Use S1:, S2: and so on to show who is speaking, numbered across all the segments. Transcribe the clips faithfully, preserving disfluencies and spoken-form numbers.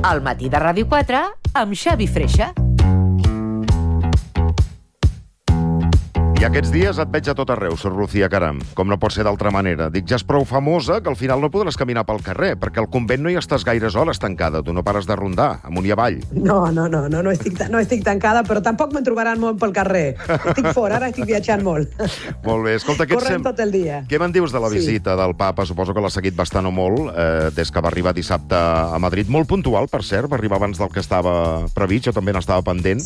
S1: Al matí de Ràdio quatre, amb Xavi Freixa.
S2: I aquests dies et veig a tot arreu, Sor Lucía Caram, com no pot ser d'altra manera. Dic, ja és prou famosa que al final no podràs caminar pel carrer, perquè al convent no hi estàs gaires hores tancada, tu no pares de rondar, amunt i avall.
S3: No, no, no, no, no, estic, no estic tancada, però tampoc me'n trobaran molt pel carrer. Estic fora, ara estic viatjant molt.
S2: Molt bé, escolta, què et
S3: Corrent
S2: sem...
S3: tot el dia.
S2: Què me'n dius de la
S3: Sí.
S2: visita del papa? Suposo que l'ha seguit bastant o molt, eh, des que va arribar dissabte a Madrid. Molt puntual, per cert, va arribar abans del que estava previst, jo també n'estava pendent.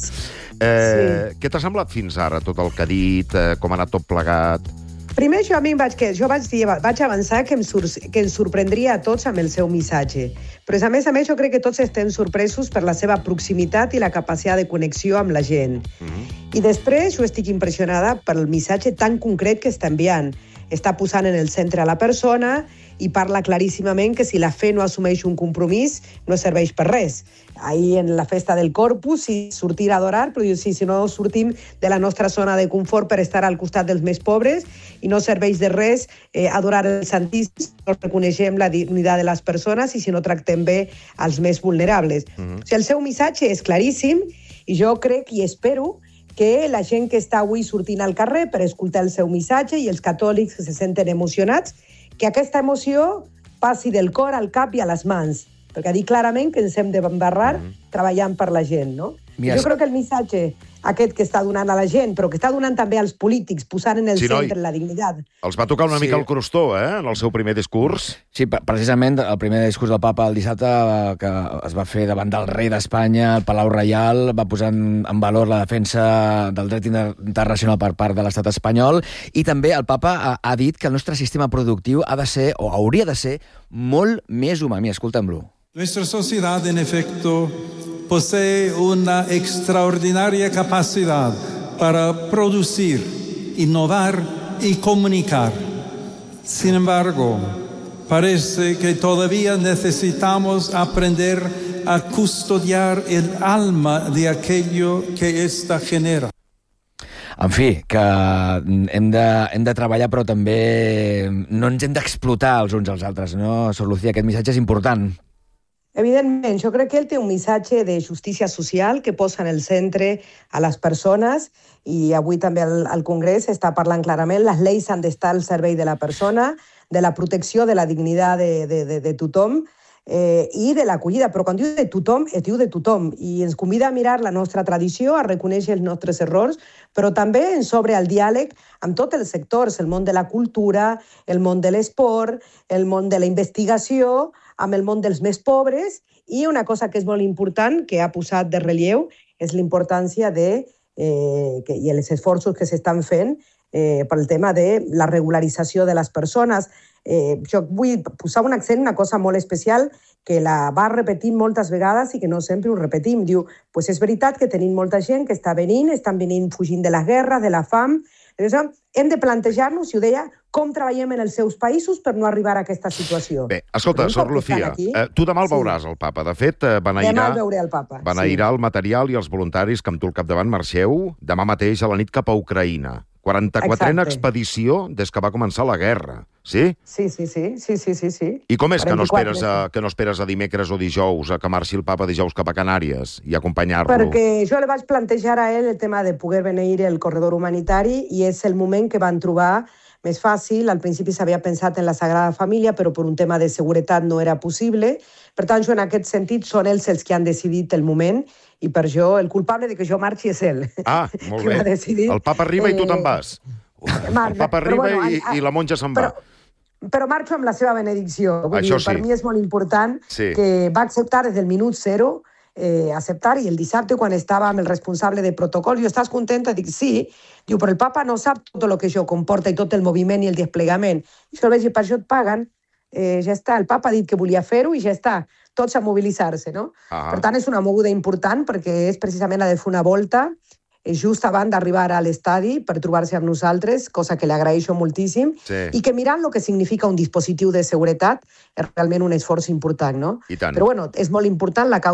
S2: Eh,
S3: Sí.
S2: Què t'ha semblat fins ara, tot el que ha dit, eh, com ha anat tot plegat?
S3: Primer, jo a mi em vaig, que, jo vaig, dir, vaig avançar que em, sur, que ens sorprendria a tots amb el seu missatge. Però, a més a més, jo crec que tots estem sorpresos per la seva proximitat i la capacitat de connexió amb la gent. Mm-hmm. I després, jo estic impressionada pel missatge tan concret que està enviant. Està posant en el centre a la persona i parla claríssimament que si la fe no assumeix un compromís, no serveix per res. Ahir en la festa del Corpus, si sortir a adorar, però si, si no sortim de la nostra zona de confort per estar al costat dels més pobres i no serveix de res eh, adorar el Santíssim, no reconeixem la dignitat de les persones i si no tractem bé els més vulnerables. Mm-hmm. O sigui, el seu missatge és claríssim i jo crec i espero que la gent que està avui sortint al carrer per escoltar el seu missatge i els catòlics que se senten emocionats, que aquesta emoció passi del cor al cap i a les mans, perquè ha dit clarament que ens hem d'embarrar mm-hmm. treballant per la gent, no? Mira, jo crec que el missatge aquest que està donant a la gent, però que està donant també als polítics, posant en el sí, centre noi, la dignitat.
S2: Els va tocar una
S4: sí.
S2: mica el crostó, eh?, en el seu primer discurs.
S4: Sí, precisament el primer discurs del papa el dissabte que es va fer davant del rei d'Espanya, al Palau Reial, va posar en, en valor la defensa del dret internacional per part de l'estat espanyol i també el papa ha, ha dit que el nostre sistema productiu ha de ser, o hauria de ser, molt més humà. Mira, escolta'm-lo.
S5: Nuestra sociedad, en efecto, posee una extraordinaria capacidad para producir, innovar y comunicar. Sin embargo, parece que todavía necesitamos aprender a custodiar el alma de aquello que ésta genera.
S4: En fi, que hem de, hem de treballar, però també no ens hem d'explotar els uns als altres, no? Sor Lucía, aquest missatge és important.
S3: Evidentment, jo crec que ell té un missatge de justícia social que posa en el centre a les persones i avui també al, al Congrés està parlant clarament, les lleis han d'estar al servei de la persona, de la protecció de la dignitat de, de, de, de tothom eh, i de l'acollida, però quan diu de tothom, es diu de tothom i ens convida a mirar la nostra tradició, a reconèixer els nostres errors, però també ens obre al diàleg amb tots els sectors, el món de la cultura, el món de l'esport, el món de la investigació, amb el món dels més pobres, i una cosa que és molt important, que ha posat de relleu, és l'importància de, eh, que, i els esforços que s'estan fent eh, pel tema de la regularització de les persones. Eh, jo vull posar un accent, una cosa molt especial, que la va repetir moltes vegades i que no sempre ho repetim. Diu, pues és veritat que tenim molta gent que està venint, estan venint fugint de la guerra, de la fam. Llavors, hem de plantejar-nos, si ho deia, com treballem en els seus països per no arribar a aquesta situació.
S2: Bé, escolta, Sor Lucía, eh, tu demà el veuràs, el papa. De fet, eh, van airar,
S3: demà el veuré el papa.
S2: Van
S3: sí.
S2: airar el material i els voluntaris que amb tu al capdavant marxeu demà mateix a la nit cap a Ucraïna. quaranta-quatrena expedició des que va començar la guerra, sí?
S3: Sí, sí, sí, sí, sí, sí, sí.
S2: I com és que no, esperes a, que no esperes a dimecres o dijous, a que marxi el papa dijous cap a Canàries i acompanyar-lo?
S3: Perquè jo li vaig plantejar a ell el tema de poder venir el corredor humanitari i és el moment que van trobar més fàcil. Al principi s'havia pensat en la Sagrada Família, però per un tema de seguretat no era possible. Per tant, jo en aquest sentit són ells els que han decidit el moment i per jo el culpable de que jo marxi és ell.
S2: Ah, molt bé. El papa arriba i tu te'n vas. El papa arriba bueno, i, i la monja se'n va.
S3: Però, però marxo amb la seva benedicció. Vull
S2: Això
S3: dir,
S2: sí.
S3: Per mi és molt important
S2: sí.
S3: que va acceptar des del minut zero eh, acceptar, i el dissabte quan estava amb el responsable de protocol, jo estàs contenta? Dic, sí. Diu, però el papa no sap tot el que això comporta i tot el moviment i el desplegament. I jo el veig, per això et paguen. Eh, ja està, el papa ha dit que volia fer-ho i ja està, tots a mobilitzar-se, no?
S2: Ah.
S3: Per tant, és una moguda important perquè és precisament la de fer una volta just abans d'arribar a l'estadi per trobar-se amb nosaltres, cosa que li agraeixo moltíssim,
S2: sí.
S3: i que mirant el que significa un dispositiu de seguretat és realment un esforç important, no?
S2: I tant.
S3: Però bueno, és molt important la causa